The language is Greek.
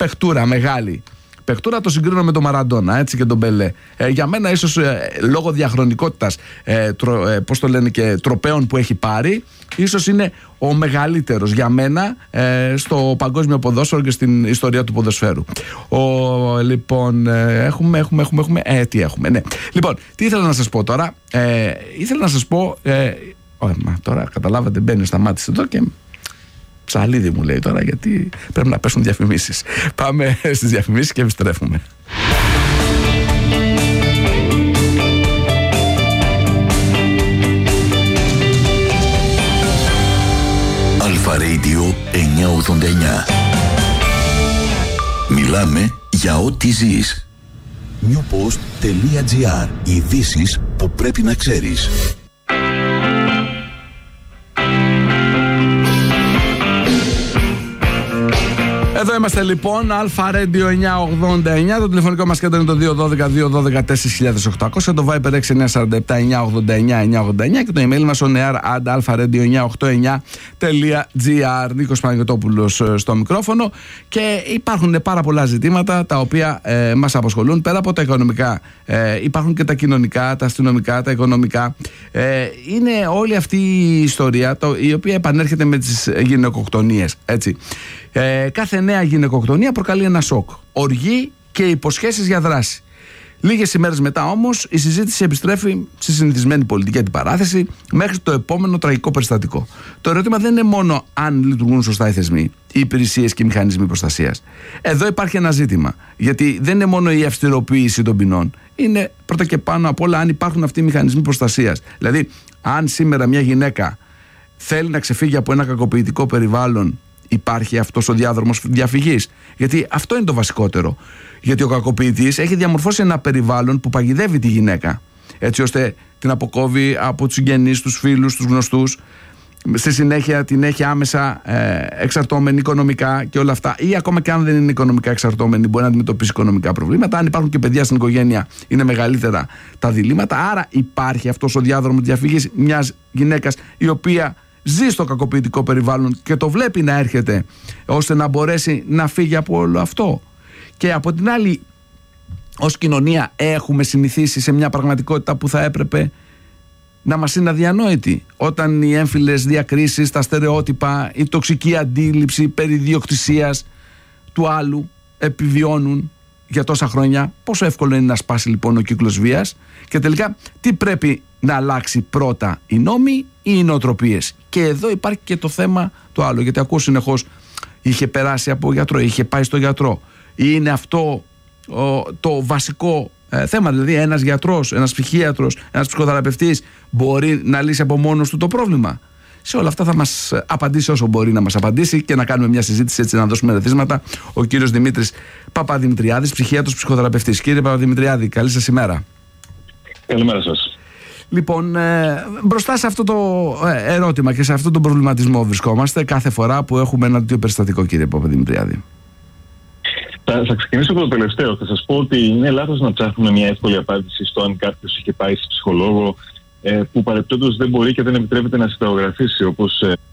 παιχτούρα μεγάλη. Παιχτούρα το συγκρίνω με τον Μαραντόνα, έτσι, και τον Μπελέ. Για μένα, ίσως λόγω διαχρονικότητας, πώς το λένε, και τροπαίων που έχει πάρει, ίσως είναι ο μεγαλύτερος για μένα στο παγκόσμιο ποδόσφαιρο και στην ιστορία του ποδοσφαίρου. Λοιπόν, τι έχουμε, ναι. Λοιπόν, τι ήθελα να σας πω τώρα. Ήθελα να σας πω. Τώρα καταλάβατε, μπαίνει, σταμάτησε εδώ και. Ψαλίδι μου λέει τώρα, γιατί πρέπει να πέσουν διαφημίσεις. Πάμε στις διαφημίσεις και επιστρέφουμε. Αλφα Radio 989. Μιλάμε για ό,τι ζεις. newpost.gr. Ειδήσεις που πρέπει να ξέρεις. Εδώ είμαστε λοιπόν, Αλφα Radio 989. Το τηλεφωνικό μας κέντρο είναι το 212-212-4800. Το Viber 6947-989-989 και το email μας onear@alpharadio989.gr. Νίκος Παναγιωτόπουλος στο μικρόφωνο. Και υπάρχουν πάρα πολλά ζητήματα τα οποία μας απασχολούν. Πέρα από τα οικονομικά, υπάρχουν και τα κοινωνικά, τα αστυνομικά, τα οικονομικά. Είναι όλη αυτή η ιστορία η οποία επανέρχεται με τις γυναικοκτονίες, έτσι. Κάθε νέα γυναικοκτονία προκαλεί ένα σοκ, οργή και υποσχέσεις για δράση. Λίγες ημέρες μετά όμως η συζήτηση επιστρέφει στη συνηθισμένη πολιτική αντιπαράθεση μέχρι το επόμενο τραγικό περιστατικό. Το ερώτημα δεν είναι μόνο αν λειτουργούν σωστά οι θεσμοί, οι υπηρεσίες και οι μηχανισμοί προστασίας. Εδώ υπάρχει ένα ζήτημα, γιατί δεν είναι μόνο η αυστηροποίηση των ποινών, είναι πρώτα και πάνω απ' όλα αν υπάρχουν αυτοί οι μηχανισμοί προστασίας. Δηλαδή, αν σήμερα μια γυναίκα θέλει να ξεφύγει από ένα κακοποιητικό περιβάλλον, υπάρχει αυτός ο διάδρομος διαφυγής? Γιατί αυτό είναι το βασικότερο. Γιατί ο κακοποιητής έχει διαμορφώσει ένα περιβάλλον που παγιδεύει τη γυναίκα, έτσι ώστε την αποκόβει από τους συγγενείς, τους φίλους, τους γνωστούς. Στη συνέχεια την έχει άμεσα εξαρτώμενη οικονομικά και όλα αυτά. Ή ακόμα και αν δεν είναι οικονομικά εξαρτώμενη, μπορεί να αντιμετωπίσει οικονομικά προβλήματα. Αν υπάρχουν και παιδιά στην οικογένεια, είναι μεγαλύτερα τα διλήμματα. Άρα υπάρχει αυτός ο διάδρομος διαφυγής μιας γυναίκας η οποία ζει στο κακοποιητικό περιβάλλον και το βλέπει να έρχεται, ώστε να μπορέσει να φύγει από όλο αυτό. Και από την άλλη, ως κοινωνία έχουμε συνηθίσει σε μια πραγματικότητα που θα έπρεπε να μας είναι αδιανόητη. Όταν οι έμφυλες διακρίσεις, τα στερεότυπα, η τοξική αντίληψη περί ιδιοκτησίας του άλλου επιβιώνουν για τόσα χρόνια, πόσο εύκολο είναι να σπάσει λοιπόν ο κύκλος βίας? Και τελικά τι πρέπει να αλλάξει πρώτα, οι νόμοι ή οι νοοτροπίες? Και εδώ υπάρχει και το θέμα το άλλο, γιατί ακούω συνεχώς είχε περάσει από γιατρό, είχε πάει στο γιατρό. Είναι αυτό το βασικό θέμα? Δηλαδή ένας γιατρός, ένας ψυχίατρος, ένας ψυχοθεραπευτής μπορεί να λύσει από μόνος του το πρόβλημα? Σε όλα αυτά θα μας απαντήσει όσο μπορεί να μας απαντήσει και να κάνουμε μια συζήτηση, έτσι να δώσουμε ρεθίσματα, ο κύριος Δημήτρης Παπαδημητριάδης, ψυχίατρος ψυχοθεραπευτής. Κύριε Παπαδημητριάδη, καλή σας ημέρα. Καλημέρα σας. Λοιπόν, μπροστά σε αυτό το ερώτημα και σε αυτό τον προβληματισμό βρισκόμαστε κάθε φορά που έχουμε ένα τέτοιο περιστατικό, κύριε Παπαδημητριάδη. Θα ξεκινήσω από το τελευταίο. Θα σας πω ότι είναι λάθος να ψάχνουμε μια εύκολη απάντηση στο αν κάποιος είχε πάει σε ψυχολόγο που παρεπτόντως δεν μπορεί και δεν επιτρέπεται να συνταγογραφήσει, όπως